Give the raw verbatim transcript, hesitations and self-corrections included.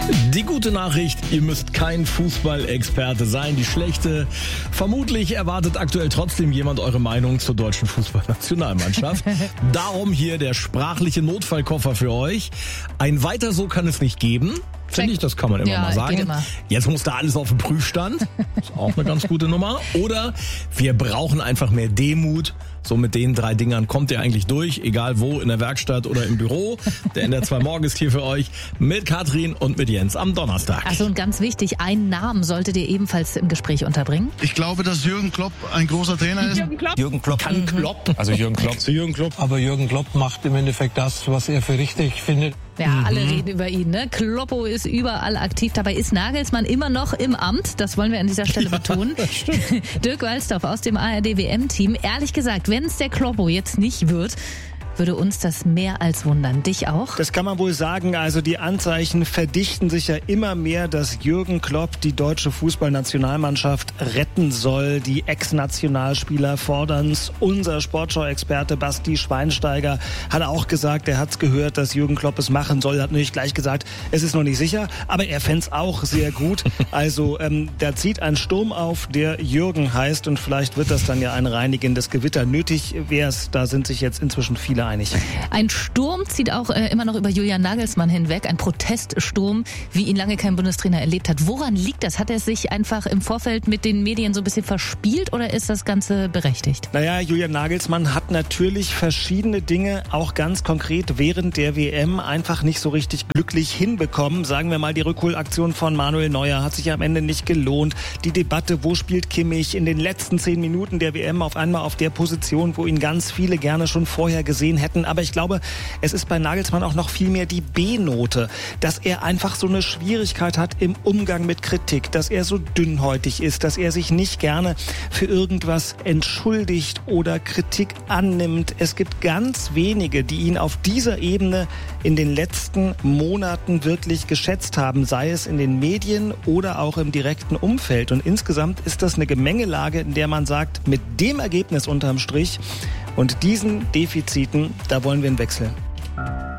Die gute Nachricht, ihr müsst kein Fußballexperte sein. Die schlechte, vermutlich erwartet aktuell trotzdem jemand eure Meinung zur deutschen Fußballnationalmannschaft. Darum hier der sprachliche Notfallkoffer für euch. Ein weiter so kann es nicht geben. Finde ich, das kann man immer ja, mal sagen. Immer. Jetzt muss da alles auf den Prüfstand. Ist auch eine ganz gute Nummer. Oder wir brauchen einfach mehr Demut. So mit den drei Dingern kommt ihr eigentlich durch, egal wo, in der Werkstatt oder im Büro. Der N D R zwei Morgen ist hier für euch mit Katrin und mit Jens am Donnerstag. Also und ganz wichtig, einen Namen solltet ihr ebenfalls im Gespräch unterbringen. Ich glaube, dass Jürgen Klopp ein großer Trainer ist. Jürgen Klopp, Jürgen Klopp kann mhm. Klopp. Also Jürgen Klopp. Zu Jürgen Klopp. Aber Jürgen Klopp macht im Endeffekt das, was er für richtig findet. Ja, mhm. alle reden über ihn, ne? Kloppo ist überall aktiv. Dabei ist Nagelsmann immer noch im Amt. Das wollen wir an dieser Stelle betonen. Ja, stimmt. Dirk Walzdorf aus dem A R D W M-Team. Ehrlich gesagt, wenn es der Kloppo jetzt nicht wird, würde uns das mehr als wundern. Dich auch? Das kann man wohl sagen. Also die Anzeichen verdichten sich ja immer mehr, dass Jürgen Klopp die deutsche Fußballnationalmannschaft retten soll. Die Ex-Nationalspieler fordern's. Unser Sportschau-Experte Basti Schweinsteiger hat auch gesagt, er hat's gehört, dass Jürgen Klopp es machen soll. Hat natürlich gleich gesagt, es ist noch nicht sicher, aber er fänd's auch sehr gut. Also ähm, da zieht ein Sturm auf, der Jürgen heißt, und vielleicht wird das dann ja ein reinigendes Gewitter. Nötig wär's, da sind sich jetzt inzwischen viele einig. Ein Sturm zieht auch äh, immer noch über Julian Nagelsmann hinweg, ein Proteststurm, wie ihn lange kein Bundestrainer erlebt hat. Woran liegt das? Hat er sich einfach im Vorfeld mit den Medien so ein bisschen verspielt oder ist das Ganze berechtigt? Naja, Julian Nagelsmann hat natürlich verschiedene Dinge, auch ganz konkret während der W M, einfach nicht so richtig glücklich hinbekommen. Sagen wir mal, die Rückholaktion von Manuel Neuer hat sich am Ende nicht gelohnt. Die Debatte, wo spielt Kimmich in den letzten zehn Minuten der W M auf einmal auf der Position, wo ihn ganz viele gerne schon vorher gesehen hätten. Aber ich glaube, es ist bei Nagelsmann auch noch viel mehr die B-Note, dass er einfach so eine Schwierigkeit hat im Umgang mit Kritik, dass er so dünnhäutig ist, dass er sich nicht gerne für irgendwas entschuldigt oder Kritik annimmt. Es gibt ganz wenige, die ihn auf dieser Ebene in den letzten Monaten wirklich geschätzt haben, sei es in den Medien oder auch im direkten Umfeld. Und insgesamt ist das eine Gemengelage, in der man sagt, mit dem Ergebnis unterm Strich und diesen Defiziten, da wollen wir einen Wechsel.